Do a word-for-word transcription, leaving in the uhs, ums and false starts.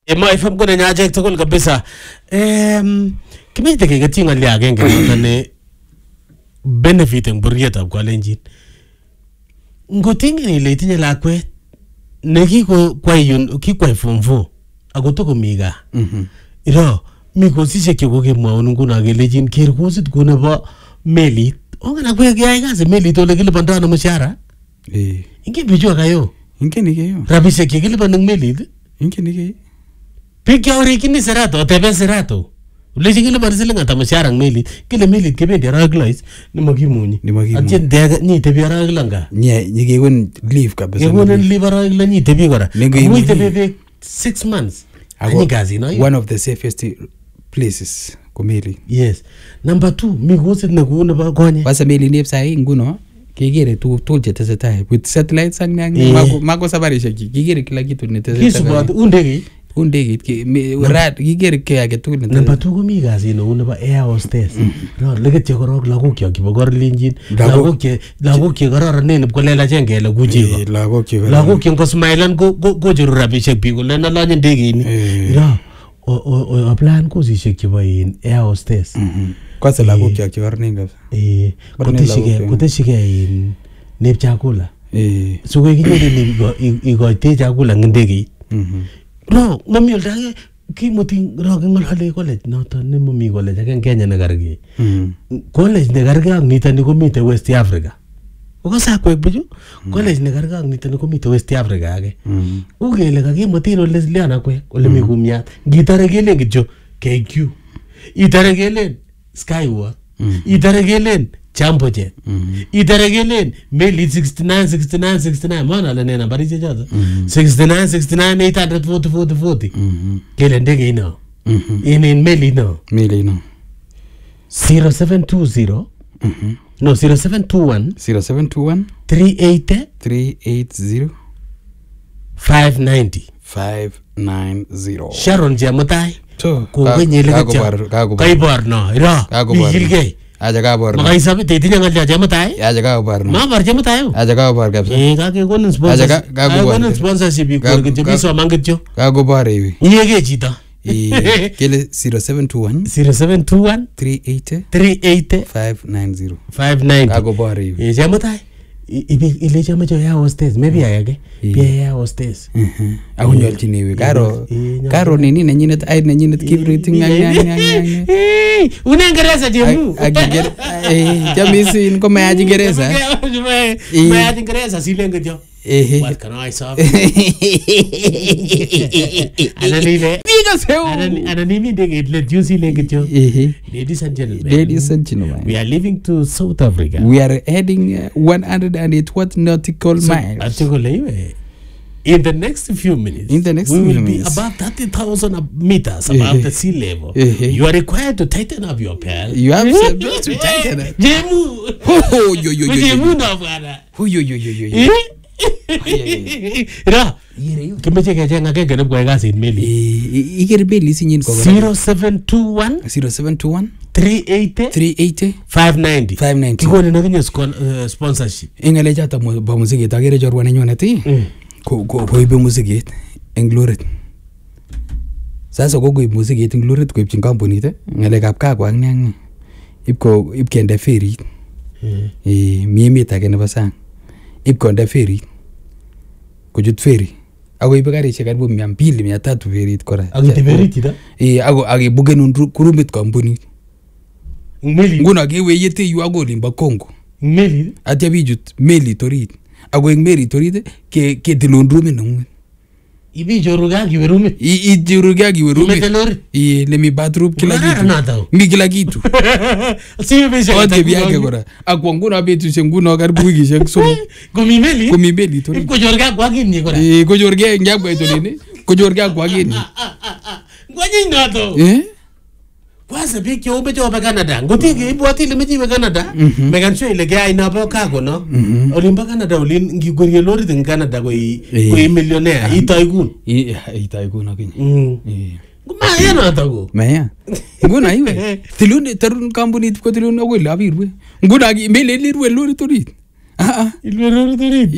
Ema ifam ko na nyaje tugul kabisa. Em kimite ke gati ngali agenge ne benefit en buriyet ab Kalenjin. Ngotingi ile itinye lakwet ne kiko kwayun kikwai form four agoto ko miga. Mhm. Iro mi kosishe ko kemwaun nguna kelejin ker kosit ko nebo melit. Ongana kwe kiyai kazi melit ole kilipanda na mshahara. Eh. Inge bijua kayo. Inge ni kayo. Rabishe ke kilipanda melit. Inge ni kayo. Pekya ore kini serato tebe serato. Uleji kilipanda silinga ta mshahara melit. Kile melit kebendi araglais ni magimunyi. Ni magimunyi. Atien dega ni tebi araglanga. Nye nyigewon leave kabisa. Yewon leave aragla ni tebi kora. Mu tebi six months. Ani gazi no. One of the safest places ko meli. Yes. Number two, mi gosit ne ko ne ba konye. Basa meli ni sai nguno kigere tu tu je tesetai with satellites ang nang mako mako safarisha kigere kila kitu ni tesetai. Kisubat undege undege ki rat kigere ke age tu. Number two ko mi gazi no ne ba air hostess. No leket che korok lagok kyo kibo Kalenjin. Lagok che lagok che kororonen ip kolela chengele kujigo. Lagok che lagok che ko smilean ko ko juru rabishek bi ko lena lanye ndege ni. Ira o o plan ko sishek chebo in air hostess. Kwanza lagok kyo kibarnen kabisa. Eh koteshige koteshige in nep chakula. Eh suko kinyoru ni igoite chakula ngindege. Mhm. No, mami olda kimuti roge ngolale college noto ne mami college ake Kenya ne garge. Mhm. College ne garge ak nitani ko mite West Africa. Uko sa kwek buju college ne garge ak nitani ko mite West Africa ake. Mhm. Ugele ka kimuti ro lesliana kwek ole mi kumyat. Gitare gele kityo K Q. Itare gele Skyward. Itare gele Jambo Jet. Itare gele Meli sixty-nine sixty-nine sixty-nine mana la nena bari je jada. sixty-nine sixty-nine eight forty forty forty. Mhm. Gele ndege ino. Mhm. Ine Meli no. Meli no. zero seven two zero. Mhm. No zero seven two one. zero seven two one. three eight three eight zero. five ninety. five nine zero. Sharon Jamutai. To ko ganyele kagobar kagobar. Kaibor no. Ira. Igilgei. Aja kabar. Makai sabi tetinya ngal Jamutai. Aja kabar. Ma bar Jamutai. Aja kabar kabisa. Eh kage gonen sponsor. Aja gonen sponsorship ko ke biso mangitjo. Kagobar ewi. Yege chito. Eh kele zero seven two one. zero seven two one. three eight three eight five nine zero. five ninety. Kagobar ewi. Eh Jamutai. Ibi ile chama cho ya hostess maybe ayage pia ya hostess mhm akunyolchini we karo karo nini nenyinet ai nenyinet kibrit nganyanya eh unengereza jemu akiger eh jamisi ko mayaji gereza mayaji gereza silenge jo eh what can I say ananive diga seu ananimi dege le juicy lenge jo eh ladies and gentlemen ladies and gentlemen we are leaving to South Africa. We are heading uh, one hundred eight what nautical so, miles Article in the next few minutes, in the next we will few be minutes. about thirty thousand meters above uh-huh. the sea level. Uh-huh. You are required to tighten up your pants. You have to tighten up. Jemu. Oh, yo, yo, yo, yo. Jemu na bwana. Oh, yo, yo, yo, yo, yo. Ra. Kimeche kejenga kenge ne kwa gasit meli. Eh, iger meli sinyin ko. zero seven two one. zero seven two one. three eight three eight five ninety. five ninety. Kikoni na kinyo sponsorship. Engale chata mo ba muziki tagere jorwa nenyone ti. Ko ko ko ibe muziki eng Loret. Sasa ko goib muziki eng Loret ko ipchin company te. Ngale kap ka kwa nyang. Ipko ipkende ferry. Eh mi mi ta kene basang. Ipkonde ferry. Kujut ferry. Ago ibe garishek karibu mia mbili mia tatu ferry kora. Agite ferry tida? Eh ago age bugen kurumit company. Meli. Nguna gewe yete yu ago limba Kongo. Meli. Atia bijut meli torit. Ago ing meli torit ke ke tilon rumi nungwe. Ibi joruga ki werumi. I i joruga ki werumi. Metelori. I le mi bathroom kila kitu. Mi kila kitu. Siyo beshe. Ote biake kora. Akwa nguna betu senguna karibu wiki shekso. Komi meli. Komi meli torit. Ko joruga kwa gini kora. Eh ko joruga ngakwa torit. Ko joruga kwa gini. Ngwaji nato. Eh? Kwanza biki ube jo ba Canada. Ngotiki ibwati le meji ba Canada. Megan sho ile ga ina ba kago no. Olimba Canada olin ngigoriye lori tin Canada ko i ko i millionaire i Taigun. I i Taigun akini. Eh. Kuma yana tago. Maya. Nguna iwe. Tilun tarun company ko tilun ko labirwe. Nguna gi mele lirwe lori torit. Ah ah. Ilwe lori torit.